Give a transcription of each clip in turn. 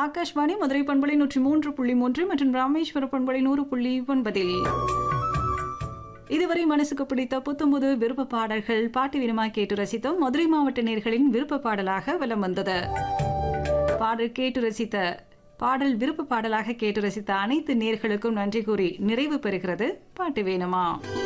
ஆகாஷ்வாணி மதுரை பண்பலை 103.3 மற்றும் ராமேஸ்வர பண்பலை 100.9. இதுவரை மனசுக்கு பிடித்த புத்தம்புது விருப்ப பாடல்கள் பாட்டு வினமா கேட்டு ரசித்தோம். மதுரை மாவட்ட நேர்களின் விருப்ப பாடலாக வலம் வந்தது. பாடல் விருப்ப பாடலாக கேட்டு ரசித்த அனைத்து நேர்களுக்கும் நன்றி கூறி நிறைவு பெறுகிறது பாட்டு வேணுமா.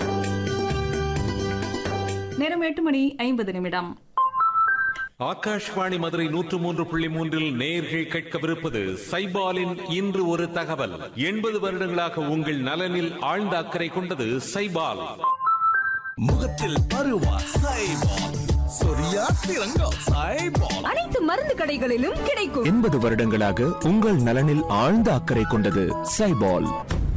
நேரம் 8:50. ஆகாஷ்வாணி மதுரை 103.3 நேயர்கள் கேட்கவிருப்பது சைபாலின் இன்று ஒரு தகவல். 80 வருடங்களாக உங்கள் நலனில் ஆழ்ந்த அக்கறை கொண்டது சைபால். முகத்தில் பருவா சைபால், சொரியா சிறங்கா சைபால், அனைத்து மருந்து கடைகளிலும் கிடைக்கும். 80 வருடங்களாக உங்கள் நலனில் ஆழ்ந்த அக்கறை கொண்டது சைபால்.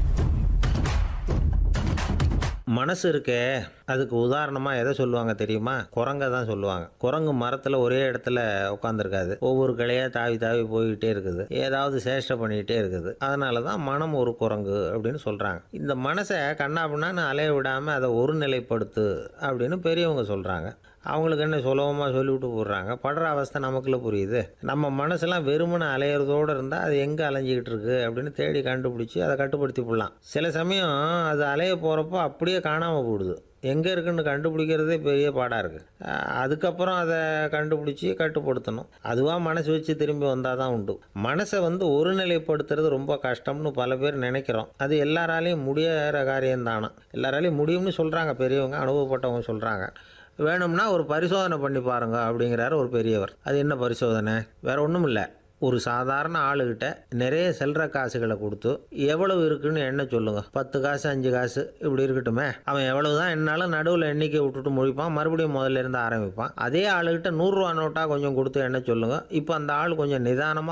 மனசு இருக்கே, அதுக்கு உதாரணமாக எதை சொல்லுவாங்க தெரியுமா? குரங்கை தான் சொல்லுவாங்க. குரங்கு மரத்தில் ஒரே இடத்துல உட்காந்துருக்காது, ஒவ்வொரு கிளையாக தாவி தாவி போய்கிட்டே இருக்குது, ஏதாவது சேஷ்டை பண்ணிக்கிட்டே இருக்குது. அதனால தான் மனம் ஒரு குரங்கு அப்படின்னு சொல்கிறாங்க. இந்த மனசை கண்ணாபின்னான்னு அலைய விடாமல் அதை ஒருநிலைப்படுத்து அப்படின்னு பெரியவங்க சொல்கிறாங்க. அவங்களுக்கு என்ன சுலபமாக சொல்லிவிட்டு போடுறாங்க. படுற அவஸ்தை நமக்குள்ள புரியுது. நம்ம மனசெல்லாம் வெறுமனை அலையிறதோடு இருந்தால் அது எங்கே அலைஞ்சிக்கிட்டு இருக்கு அப்படின்னு தேடி கண்டுபிடிச்சி அதை கட்டுப்படுத்தி போடலாம். சில சமயம் அது அலைய போகிறப்போ அப்படியே காணாமல் போடுது. எங்கே இருக்குன்னு கண்டுபிடிக்கிறதே பெரிய பாடாக இருக்குது. அதுக்கப்புறம் அதை கண்டுபிடிச்சி கட்டுப்படுத்தணும். அதுவாக மனசு வச்சு திரும்பி வந்தால் தான் உண்டு. மனசை ஒருநிலைப்படுத்துறது ரொம்ப கஷ்டம்னு பல பேர் நினைக்கிறோம். அது எல்லாராலையும் முடியாத காரியம்தானா. எல்லாராலையும் முடியும்னு சொல்கிறாங்க பெரியவங்க, அனுபவப்பட்டவங்க சொல்கிறாங்க. வேணும்னா ஒரு பரிசோதனை பண்ணி பாருங்க அப்படிங்கிறாரு ஒரு பெரியவர். அது என்ன பரிசோதனை? வேறு ஒன்றும் இல்லை. ஒரு சாதாரண ஆளுகிட்ட நிறைய செல்ற காசுகளை கொடுத்து எவ்வளவு இருக்குன்னு எண்ண சொல்லுங்க. 10 காசு 5 காசு இப்படி இருக்கட்டுமே. அவன் எவ்வளவு தான் என்னாலும் நடுவில் எண்ணிக்கை விட்டுட்டு முழிப்பான், மறுபடியும் முதல்ல இருந்து ஆரம்பிப்பான். அதே ஆளுகிட்ட 100 ரூபா நோட்டாக கொஞ்சம் கொடுத்து எண்ண சொல்லுங்க. இப்போ அந்த ஆள் கொஞ்சம் நிதானமாக